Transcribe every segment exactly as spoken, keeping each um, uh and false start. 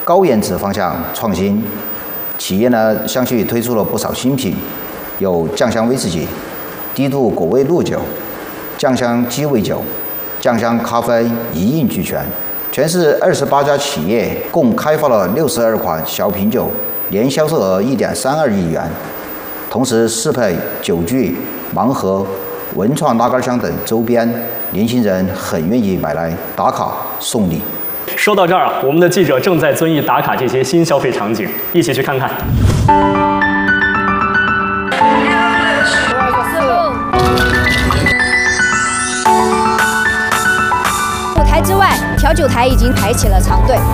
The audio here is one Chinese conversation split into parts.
高颜值方向创新，企业呢相继推出了不少新品，有酱香威士忌、低度果味露酒、酱香鸡尾酒、酱香咖啡一应俱全。全市二十八家企业共开发了六十二款小品酒，年销售额一点三二亿元。同时适配酒具、盲盒、文创拉杆箱等周边，年轻人很愿意买来打卡送礼。 说到这儿，我们的记者正在遵义打卡这些新消费场景，一起去看看。 舞台之外，调酒台已经排起了长队。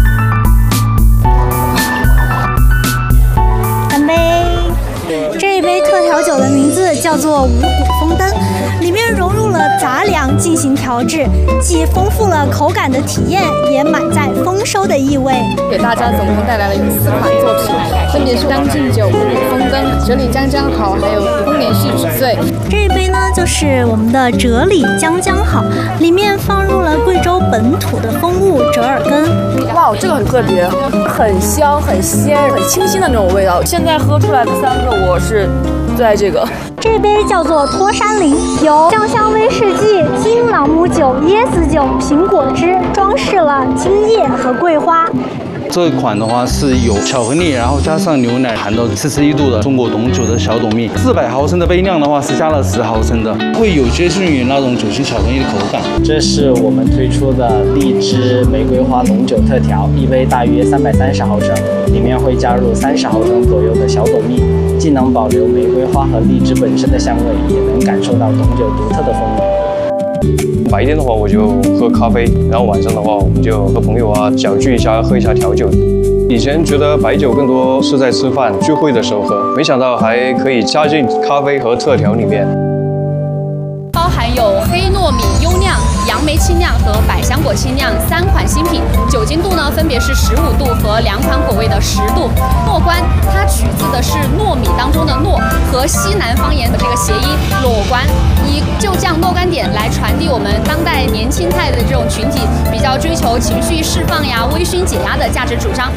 干杯！这一杯特调酒的名字叫做五谷丰登，里面融入了杂粮进行调制，既丰富了口感的体验，也满载丰收的意味。 给大家总共带来了有四款作品，分别是将进酒、五谷丰登、哲理将将好，还有丰年续纸醉。 这一杯呢，就是我们的哲理将将好，里面放入了贵州本土的风物折耳根。 哇，这个很特别，很香、很鲜、很清新的那种味道。现在喝出来的三个，我是最爱这个。 这杯叫做托山林，由酱香威士忌、金朗姆酒、椰子酒、苹果汁装饰了金叶和桂花。 这一款的话是有巧克力，然后加上牛奶，含到四十一度的中国董酒的小董蜜。四百毫升的杯量的话是加了十毫升的，会有接近于那种酒心巧克力的口感。 这是我们推出的荔枝玫瑰花浓酒特调，一杯大约三百三十毫升，里面会加入三十毫升左右的小董蜜，既能保留玫瑰花和荔枝本身的香味，也能感受到董酒独特的风味。 白天的话我就喝咖啡，然后晚上的话我们就和朋友啊小聚一下，喝一下调酒。以前觉得白酒更多是在吃饭聚会的时候喝，没想到还可以加进咖啡和特调里面。 包含有黑糯米优酿、杨梅清酿和百香果清酿三款新品，酒精度呢分别是十五度和两款果味的十度。糯关它取自的是糯米当中的糯和西南方言的这个谐音裸关，以就酱糯干点来传递我们当代年轻态的这种群体比较追求情绪释放呀、微醺解压的价值主张。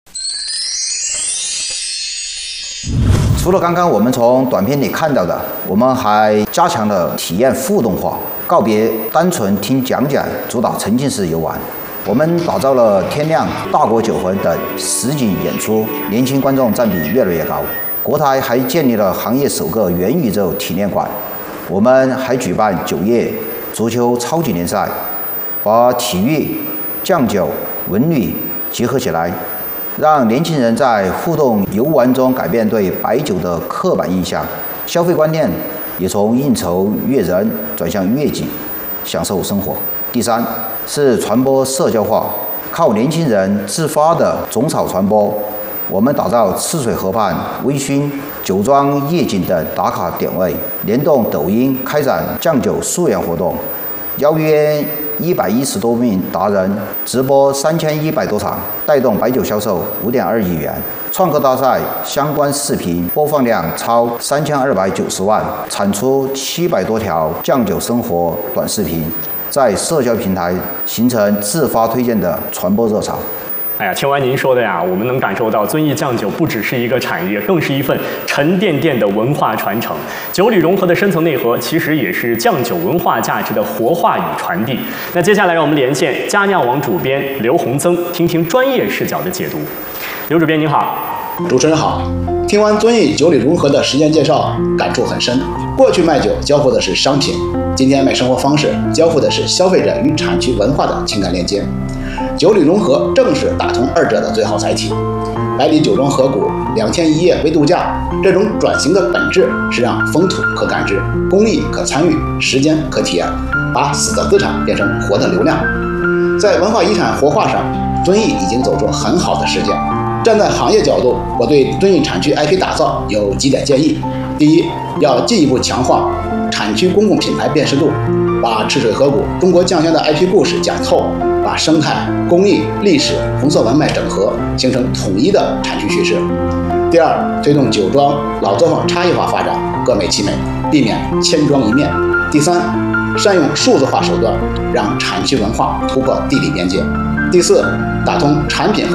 除了刚刚我们从短片里看到的，我们还加强了体验互动化，告别单纯听讲解，主导沉浸式游玩。我们打造了天亮、大国酒魂等实景演出，年轻观众占比越来越高。国台还建立了行业首个元宇宙体验馆，我们还举办酒业、足球超级联赛，把体育、酱酒、文旅结合起来，让年轻人在互动游玩中改变对白酒的刻板印象，消费观念也从应酬悦人转向悦己，享受生活。第三是传播社交化，靠年轻人自发的种草传播。我们打造赤水河畔、微醺、酒庄夜景等打卡点位，联动抖音开展酱酒溯源活动，邀约一百一十多名达人，直播三千一百多场，带动白酒销售五点二亿元。创客大赛相关视频播放量超三千二百九十万，产出七百多条酱酒生活短视频，在社交平台形成自发推荐的传播热潮。 哎呀，听完您说的呀，我们能感受到遵义酱酒不只是一个产业，更是一份沉甸甸的文化传承。酒里融合的深层内核，其实也是酱酒文化价值的活化与传递。那接下来让我们连线佳酿网主编刘洪增，听听专业视角的解读。刘主编您好。 主持人好。听完遵义酒里融合的实践介绍，感触很深。过去卖酒交付的是商品，今天卖生活方式，交付的是消费者与产区文化的情感链接。酒里融合正是打通二者的最好载体。百里酒庄河谷，两千一夜为度假，这种转型的本质是让风土可感知，工艺可参与，时间可体验，把死的资产变成活的流量。在文化遗产活化上，遵义已经走出很好的实践。站在行业角度，我对遵义产区 I P 打造有几点建议：第一，要进一步强化产区公共品牌辨识度，把赤水河谷、中国酱香的 I P 故事讲透，把生态、工艺、历史、红色文脉整合，形成统一的产区叙事。第二，推动酒庄、老作坊差异化发展，各美其美，避免千庄一面。第三，善用数字化手段，让产区文化突破地理边界。第四，打通产品和